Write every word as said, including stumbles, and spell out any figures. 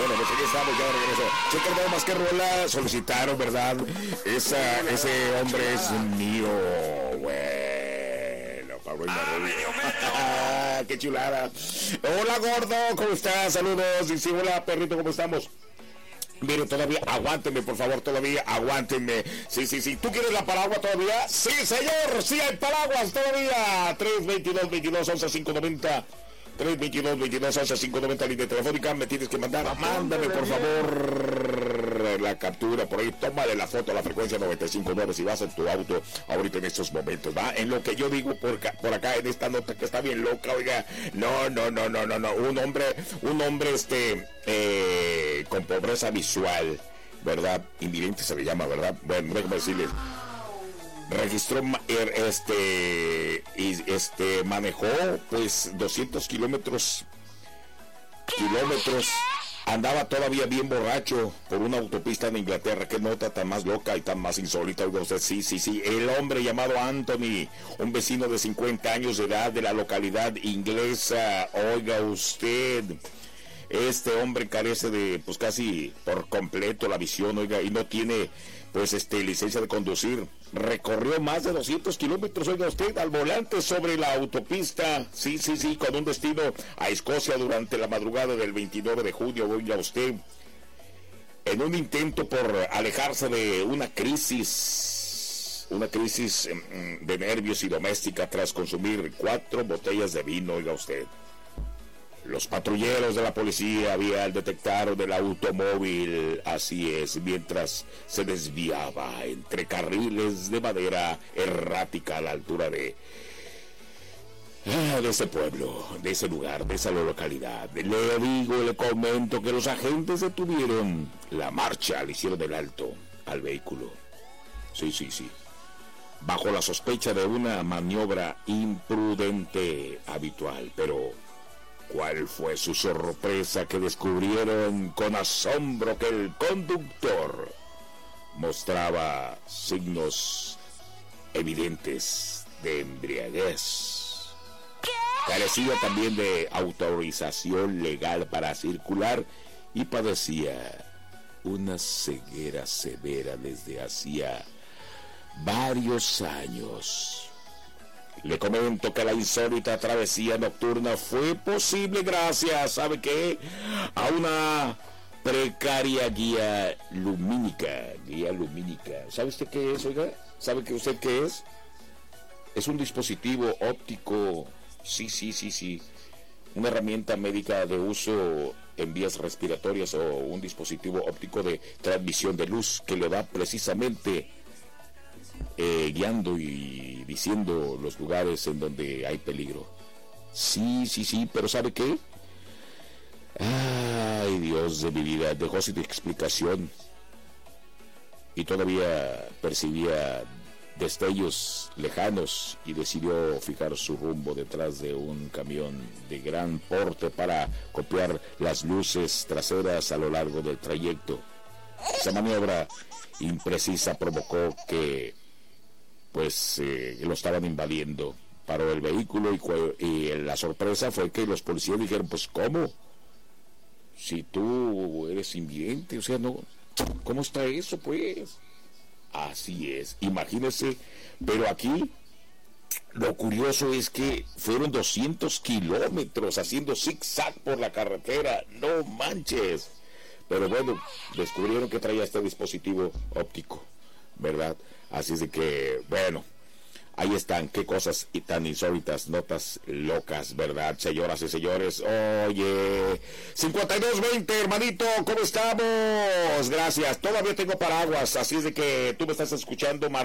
Bueno, pues aquí estamos, ya de regreso. Checa el más que rola, solicitaron, ¿verdad? Esa, ese hombre es mío, bueno, Pablo y qué chulada. Hola, gordo, ¿cómo estás? Saludos. Y sí, hola, perrito, ¿cómo estamos? Mire, todavía, aguántenme, por favor, todavía, aguántenme. Sí, sí, sí. ¿Tú quieres la paraguas todavía? Sí, señor, sí hay paraguas todavía. tres veintidós, veintidós, once, cinco noventa. tres veintidós, veintidós, once, cinco noventa, línea telefónica. Me tienes que mandar, mándame, por favor, la captura por ahí. Tómale la foto a la frecuencia noventa y cinco punto nueve si vas en tu auto ahorita en estos momentos, ¿va? En lo que yo digo por acá, por acá en esta nota que está bien loca, oiga. No, no, no, no, no, no. Un hombre, un hombre, este, eh, con pobreza visual, ¿verdad? Invidente se le llama, ¿verdad? Bueno, déjame decirles. Registró, este, y este, manejó, pues, doscientos kilómetros, kilómetros, andaba todavía bien borracho por una autopista en Inglaterra. Qué nota tan más loca y tan más insólita, oiga usted. Sí, sí, sí, el hombre llamado Anthony, un vecino de cincuenta años de edad de la localidad inglesa, oiga usted. Este hombre carece de, pues, casi por completo la visión, oiga, y no tiene, pues, este, licencia de conducir. Recorrió más de doscientos kilómetros, oiga usted, al volante sobre la autopista, sí, sí, sí, con un destino a Escocia durante la madrugada del veintinueve de junio, oiga usted, en un intento por alejarse de una crisis, una crisis de nervios y doméstica tras consumir cuatro botellas de vino, oiga usted. Los patrulleros de la policía vial detectaron el automóvil, así es, mientras se desviaba entre carriles de madera errática a la altura de, de ese pueblo, de ese lugar, de esa localidad. Le digo, le comento que los agentes detuvieron la marcha, le hicieron el alto al vehículo. Sí, sí, sí. Bajo la sospecha de una maniobra imprudente habitual, pero ¿cuál fue su sorpresa que descubrieron con asombro que el conductor mostraba signos evidentes de embriaguez? Carecía también de autorización legal para circular y padecía una ceguera severa desde hacía varios años. Le comento que la insólita travesía nocturna fue posible gracias, ¿sabe qué? A una precaria guía lumínica, guía lumínica. ¿Sabe usted qué es, oiga? ¿Sabe que usted qué es? Es un dispositivo óptico, sí, sí, sí, sí, una herramienta médica de uso en vías respiratorias o un dispositivo óptico de transmisión de luz que le da precisamente Eh, guiando y diciendo los lugares en donde hay peligro. Sí, sí, sí, pero ¿sabe qué? Ay, Dios de mi vida, dejó sin explicación y todavía percibía destellos lejanos y decidió fijar su rumbo detrás de un camión de gran porte para copiar las luces traseras a lo largo del trayecto. Esa maniobra imprecisa provocó que pues eh, lo estaban invadiendo. Paró el vehículo y, y la sorpresa fue que los policías dijeron, pues ¿cómo? Si tú eres invidente, o sea, no, ¿cómo está eso, pues? Así es, imagínese, pero aquí lo curioso es que fueron doscientos kilómetros haciendo zigzag por la carretera, no manches. Pero bueno, descubrieron que traía este dispositivo óptico, ¿verdad? Así es de que, bueno, ahí están, qué cosas y tan insólitas, notas locas, ¿verdad, señoras y señores? Oye, cincuenta y dos veinte, hermanito, ¿cómo estamos? Gracias, todavía tengo paraguas, así es de que tú me estás escuchando, Mar